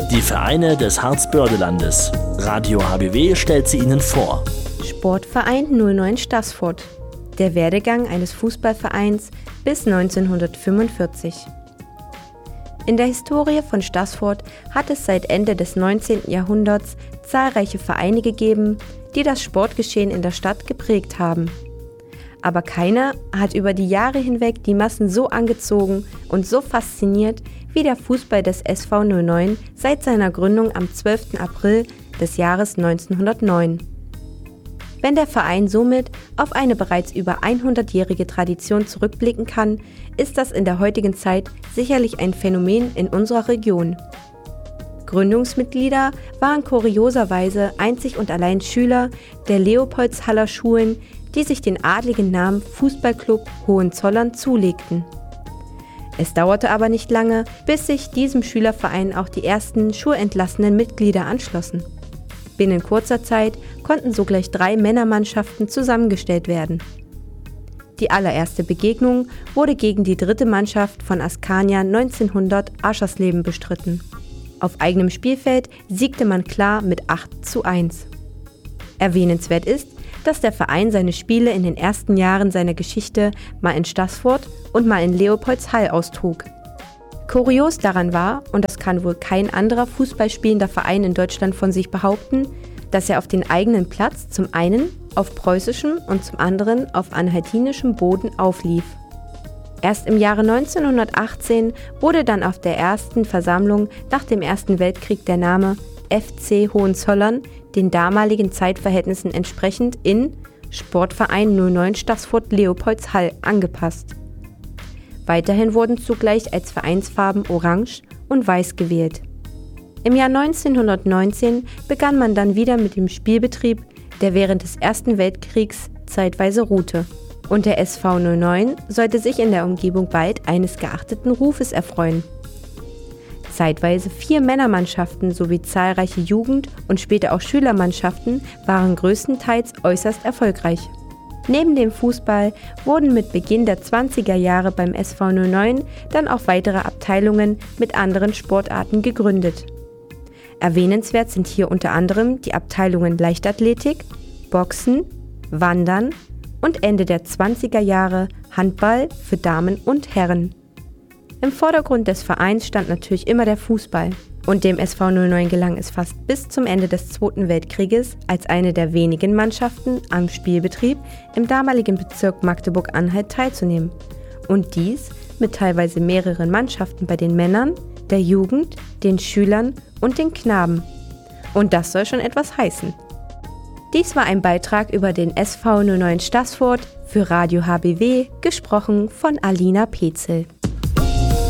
Die Vereine des Harzbördelandes. Radio HBW stellt sie Ihnen vor. Sportverein 09 Staßfurt. Der Werdegang eines Fußballvereins bis 1945. In der Historie von Staßfurt hat es seit Ende des 19. Jahrhunderts zahlreiche Vereine gegeben, die das Sportgeschehen in der Stadt geprägt haben. Aber keiner hat über die Jahre hinweg die Massen so angezogen und so fasziniert wie der Fußball des SV 09 seit seiner Gründung am 12. April des Jahres 1909. Wenn der Verein somit auf eine bereits über 100-jährige Tradition zurückblicken kann, ist das in der heutigen Zeit sicherlich ein Phänomen in unserer Region. Gründungsmitglieder waren kurioserweise einzig und allein Schüler der Leopoldshaller Schulen, die sich den adligen Namen Fußballclub Hohenzollern zulegten. Es dauerte aber nicht lange, bis sich diesem Schülerverein auch die ersten schulentlassenen Mitglieder anschlossen. Binnen kurzer Zeit konnten sogleich 3 Männermannschaften zusammengestellt werden. Die allererste Begegnung wurde gegen die 3. Mannschaft von Askania 1900 Aschersleben bestritten. Auf eigenem Spielfeld siegte man klar mit 8:1. Erwähnenswert ist, dass der Verein seine Spiele in den ersten Jahren seiner Geschichte mal in Staßfurt und mal in Leopoldshall austrug. Kurios daran war, und das kann wohl kein anderer fußballspielender Verein in Deutschland von sich behaupten, dass er auf den eigenen Platz zum einen auf preußischem und zum anderen auf anhaltinischem Boden auflief. Erst im Jahre 1918 wurde dann auf der ersten Versammlung nach dem Ersten Weltkrieg der Name FC Hohenzollern den damaligen Zeitverhältnissen entsprechend in Sportverein 09 Staßfurt Leopoldshall angepasst. Weiterhin wurden zugleich als Vereinsfarben Orange und Weiß gewählt. Im Jahr 1919 begann man dann wieder mit dem Spielbetrieb, der während des Ersten Weltkriegs zeitweise ruhte. Und der SV 09 sollte sich in der Umgebung bald eines geachteten Rufes erfreuen. Zeitweise 4 Männermannschaften sowie zahlreiche Jugend- und später auch Schülermannschaften waren größtenteils äußerst erfolgreich. Neben dem Fußball wurden mit Beginn der 20er Jahre beim SV 09 dann auch weitere Abteilungen mit anderen Sportarten gegründet. Erwähnenswert sind hier unter anderem die Abteilungen Leichtathletik, Boxen, Wandern und Ende der 20er Jahre Handball für Damen und Herren. Im Vordergrund des Vereins stand natürlich immer der Fußball. Und dem SV 09 gelang es fast bis zum Ende des Zweiten Weltkrieges als eine der wenigen Mannschaften am Spielbetrieb im damaligen Bezirk Magdeburg-Anhalt teilzunehmen. Und dies mit teilweise mehreren Mannschaften bei den Männern, der Jugend, den Schülern und den Knaben. Und das soll schon etwas heißen. Dies war ein Beitrag über den SV 09 Staßfurt für Radio HBW, gesprochen von Alina Petzel.